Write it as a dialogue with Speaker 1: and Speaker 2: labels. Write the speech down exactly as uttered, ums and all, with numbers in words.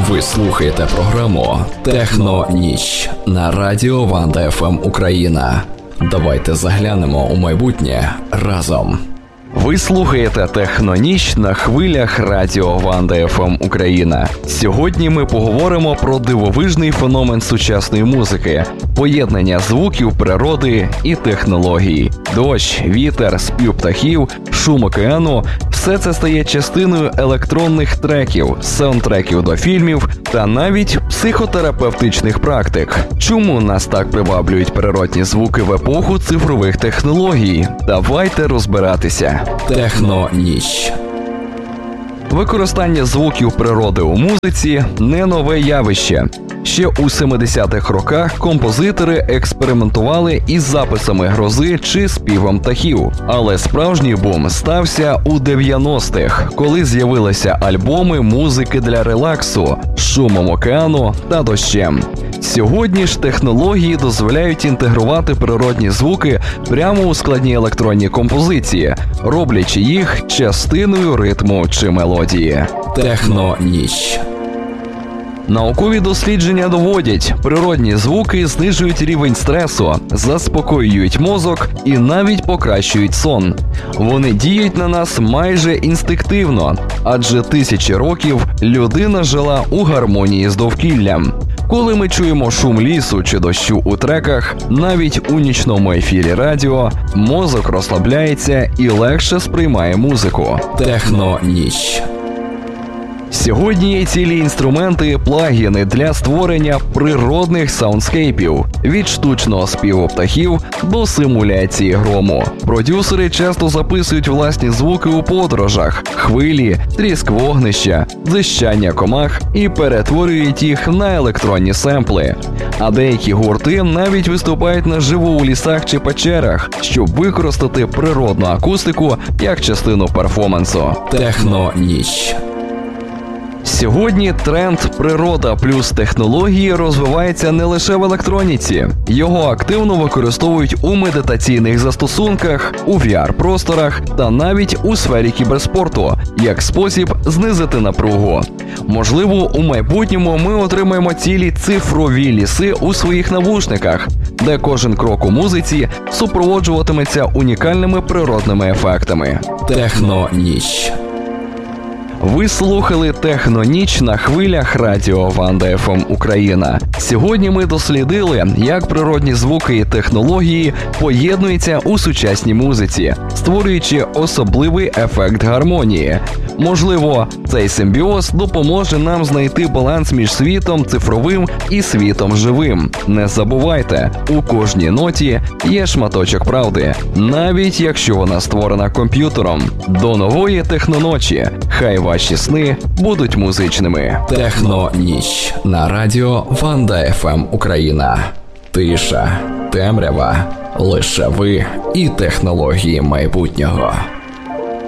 Speaker 1: Ви слухаєте програму «Техно-ніч» на радіо Ванда еф ем Україна. Давайте заглянемо у майбутнє разом.
Speaker 2: Ви слухаєте «Техно-ніч» на хвилях радіо Ванда еф ем Україна. Сьогодні ми поговоримо про дивовижний феномен сучасної музики – поєднання звуків природи і технологій. Дощ, вітер, спів птахів, шум океану – все це стає частиною електронних треків, саундтреків до фільмів та навіть психотерапевтичних практик. Чому нас так приваблюють природні звуки в епоху цифрових технологій? Давайте розбиратися.
Speaker 1: Техно-ніч.
Speaker 2: Використання звуків природи у музиці – не нове явище. Ще у семидесятих роках композитори експериментували із записами грози чи співом птахів. Але справжній бум стався у дев'яностих, коли з'явилися альбоми музики для релаксу з шумом океану та дощем. Сьогодні ж технології дозволяють інтегрувати природні звуки прямо у складні електронні композиції, роблячи їх частиною ритму чи мелодії.
Speaker 1: Техно-ніч.
Speaker 2: Наукові дослідження доводять, природні звуки знижують рівень стресу, заспокоюють мозок і навіть покращують сон. Вони діють на нас майже інстинктивно, адже тисячі років людина жила у гармонії з довкіллям. Коли ми чуємо шум лісу чи дощу у треках, навіть у нічному ефірі радіо, мозок розслабляється і легше сприймає музику.
Speaker 1: Техно-ніч.
Speaker 2: Сьогодні є цілі інструменти, плагіни для створення природних саундскейпів – від штучного співу птахів до симуляції грому. Продюсери часто записують власні звуки у подорожах – хвилі, тріск вогнища, дзищання комах і перетворюють їх на електронні семпли. А деякі гурти навіть виступають наживо у лісах чи печерах, щоб використати природну акустику як частину перформансу.
Speaker 1: Техно-ніч.
Speaker 2: Сьогодні тренд «природа плюс технології» розвивається не лише в електроніці. Його активно використовують у медитаційних застосунках, у ві ар-просторах та навіть у сфері кіберспорту, як спосіб знизити напругу. Можливо, у майбутньому ми отримаємо цілі цифрові ліси у своїх навушниках, де кожен крок у музиці супроводжуватиметься унікальними природними ефектами.
Speaker 1: Техно-ніч.
Speaker 2: Ви слухали «Техно-ніч» на хвилях радіо Ванда еф ем Україна. Сьогодні ми дослідили, як природні звуки і технології поєднуються у сучасній музиці, створюючи особливий ефект гармонії. Можливо, цей симбіоз допоможе нам знайти баланс між світом цифровим і світом живим. Не забувайте, у кожній ноті є шматочок правди, навіть якщо вона створена комп'ютером. До нової техноночі. Хай ваші сни будуть музичними.
Speaker 1: Техно-ніч на радіо Ванда еф ем Україна. Тиша, темрява, лише ви і технології майбутнього.